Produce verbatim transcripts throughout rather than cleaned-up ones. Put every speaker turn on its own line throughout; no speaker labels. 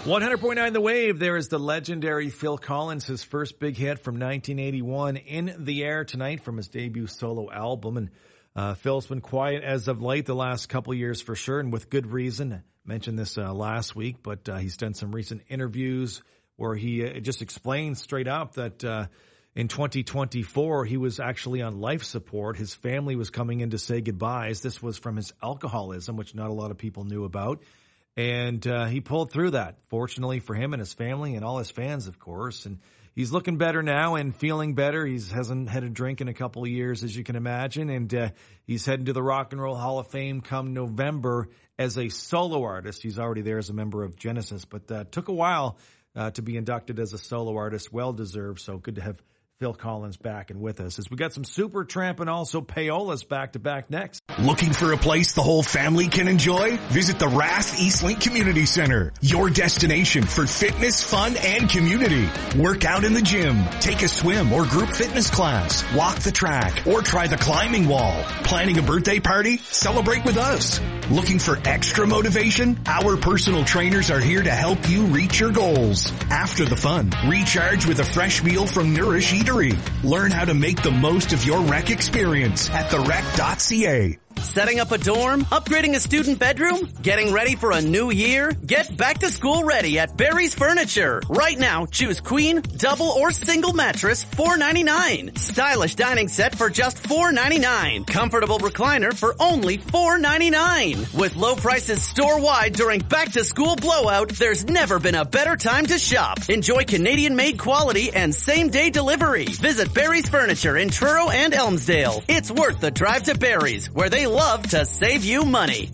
one hundred point nine The Wave. There is the legendary Phil Collins, his first big hit from nineteen eighty-one, in the air tonight from his debut solo album. And uh, Phil's been quiet as of late the last couple of years for sure, and with good reason. I mentioned this uh, last week, but uh, he's done some recent interviews where he uh, just explains straight up that uh, in twenty twenty-four he was actually on life support. His family was coming in to say goodbyes. This was from his alcoholism, which not a lot of people knew about. And uh, he pulled through that, fortunately for him and his family and all his fans, of course. And he's looking better now and feeling better. He hasn't had a drink in a couple of years, as you can imagine. And uh, he's heading to the Rock and Roll Hall of Fame come November as a solo artist. He's already there as a member of Genesis, but uh, took a while uh, to be inducted as a solo artist. Well-deserved, so good to have Phil Collins back and with us as we got some Supertramp and also Payolas back to back next.
Looking for a place the whole family can enjoy? Visit the Rath Eastlink Community Center, your destination for fitness, fun, and community. Work out in the gym, take a swim or group fitness class, walk the track, or try the climbing wall. Planning a birthday party? Celebrate with us. Looking for extra motivation? Our personal trainers are here to help you reach your goals. After the fun, recharge with a fresh meal from Nourish Eatery. Learn how to make the most of your rec experience at the rec dot c a.
Setting up a dorm? Upgrading a student bedroom? Getting ready for a new year? Get back to school ready at Barry's Furniture. Right now, choose queen, double, or single mattress, four ninety-nine. Stylish dining set for just four ninety-nine. Comfortable recliner for only four ninety-nine. With low prices store-wide during back-to-school blowout, there's never been a better time to shop. Enjoy Canadian-made quality and same-day delivery. Visit Barry's Furniture in Truro and Elmsdale. It's worth the drive to Barry's, where they love to save you money.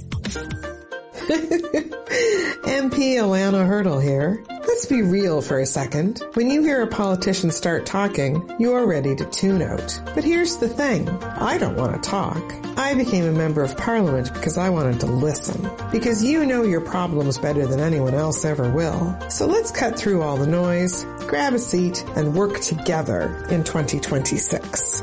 M P Alana Hurdle here. Let's be real for a second. When you hear a politician start talking, you're ready to tune out. But here's the thing. I don't want to talk. I became a member of Parliament because I wanted to listen. Because you know your problems better than anyone else ever will. So let's cut through all the noise, grab a seat, and work together in twenty twenty-six.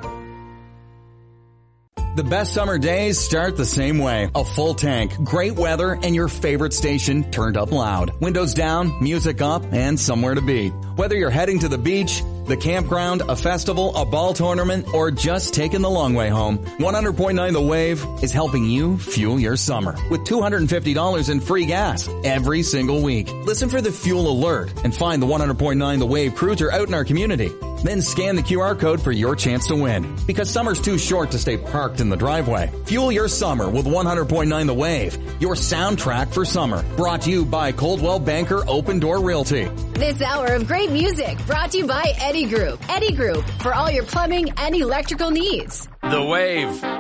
The best summer days start the same way. A full tank, great weather, and your favorite station turned up loud. Windows down, music up, and somewhere to be. Whether you're heading to the beach, the campground, a festival, a ball tournament, or just taking the long way home, one hundred point nine The Wave is helping you fuel your summer with two hundred fifty dollars in free gas every single week. Listen for the fuel alert and find the one hundred point nine The Wave cruiser out in our community. Then scan the Q R code for your chance to win. Because summer's too short to stay parked in the driveway. Fuel your summer with one hundred point nine The Wave, your soundtrack for summer. Brought to you by Coldwell Banker Open Door Realty.
This hour of great music brought to you by Eddie Group. Eddie Group, for all your plumbing and electrical needs.
The Wave.